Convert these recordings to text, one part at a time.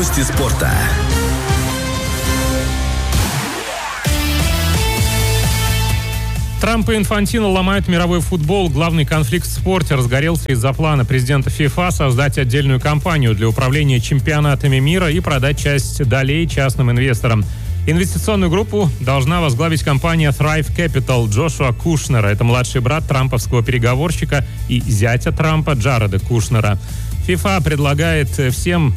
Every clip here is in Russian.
Новости спорта. Трамп и Инфантино ломают мировой футбол. Главный конфликт в спорте разгорелся из-за плана президента ФИФА создать отдельную компанию для управления чемпионатами мира и продать часть долей частным инвесторам. Инвестиционную группу должна возглавить компания Thrive Capital Джошуа Кушнера. Это младший брат трамповского переговорщика и зятя Трампа Джареда Кушнера. ФИФА предлагает всем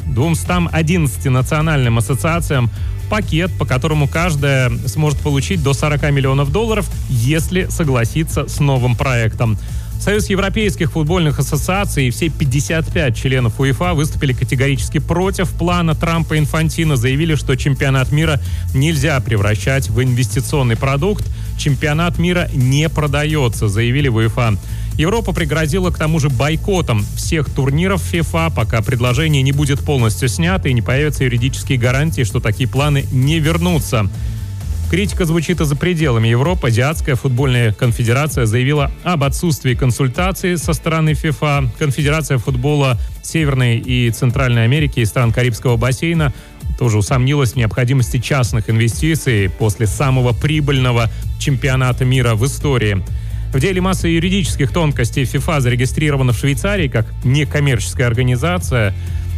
211 национальным ассоциациям пакет, по которому каждая сможет получить до $40 миллионов, если согласится с новым проектом. Союз европейских футбольных ассоциаций и все 55 членов УЕФА выступили категорически против плана Трампа и Инфантино, заявили, что чемпионат мира нельзя превращать в инвестиционный продукт. Чемпионат мира не продается, заявили в УЕФА. Европа пригрозила к тому же бойкотом всех турниров ФИФА, пока предложение не будет полностью снято и не появятся юридические гарантии, что такие планы не вернутся. Критика звучит и за пределами Европы. Азиатская футбольная конфедерация заявила об отсутствии консультаций со стороны ФИФА. Конфедерация футбола Северной и Центральной Америки и стран Карибского бассейна тоже усомнилась в необходимости частных инвестиций после самого прибыльного чемпионата мира в истории. В деле массы юридических тонкостей ФИФА зарегистрирована в Швейцарии как некоммерческая организация.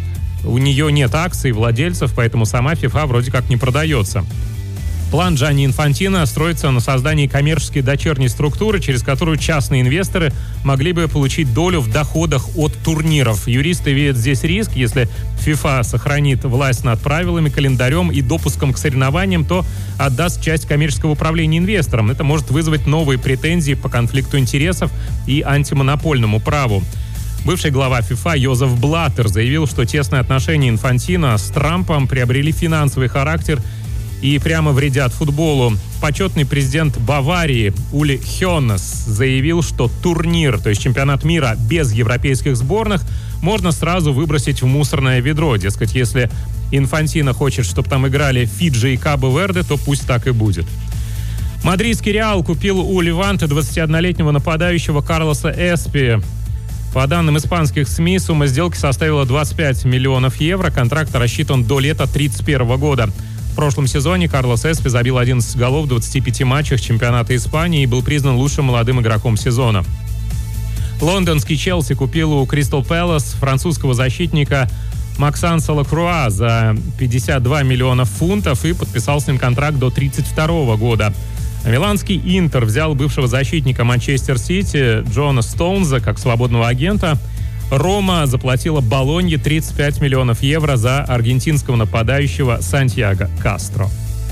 У нее нет акций, владельцев, поэтому сама ФИФА вроде как не продается. План Джанни Инфантино строится на создании коммерческой дочерней структуры, через которую частные инвесторы могли бы получить долю в доходах от турниров. Юристы видят здесь риск. Если ФИФА сохранит власть над правилами, календарем и допуском к соревнованиям, то отдаст часть коммерческого управления инвесторам. Это может вызвать новые претензии по конфликту интересов и антимонопольному праву. Бывший глава ФИФА Йозеф Блаттер заявил, что тесные отношения Инфантино с Трампом приобрели финансовый характер и прямо вредят футболу. Почетный президент Баварии Ули Хённес заявил, что турнир, то есть чемпионат мира без европейских сборных, можно сразу выбросить в мусорное ведро. Дескать, если Инфантино хочет, чтобы там играли Фиджи и Кабо-Верде, то пусть так и будет. Мадридский Реал купил у Леванте 21-летнего нападающего Карлоса Эспи. По данным испанских СМИ, сумма сделки составила 25 миллионов евро. Контракт рассчитан до лета 2031 года. В прошлом сезоне Карлос Эспи забил 11 голов в 25 матчах чемпионата Испании и был признан лучшим молодым игроком сезона. Лондонский Челси купил у Кристал Пэлас французского защитника Максанса Лакруа за 52 миллиона фунтов и подписал с ним контракт до 1932 года. Миланский Интер взял бывшего защитника Манчестер Сити Джона Стоунза как свободного агента. Рома заплатила Болонье 35 миллионов евро за аргентинского нападающего Сантьяго Кастро.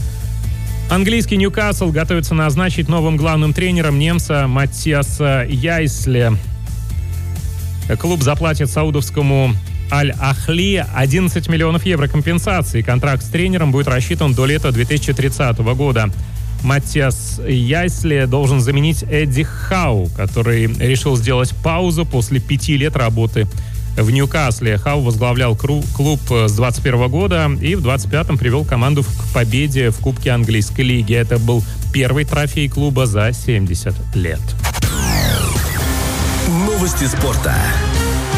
Английский Ньюкасл готовится назначить новым главным тренером немца Маттиаса Яйсле. Клуб заплатит саудовскому Аль-Ахли 11 миллионов евро компенсации. Контракт с тренером будет рассчитан до лета 2030 года. Маттиас Яйсле должен заменить Эдди Хау, который решил сделать паузу после 5 лет работы в Ньюкасле. Хау возглавлял клуб с 21 года и в 25-м привел команду к победе в Кубке английской лиги. Это был первый трофей клуба за 70 лет. Новости спорта.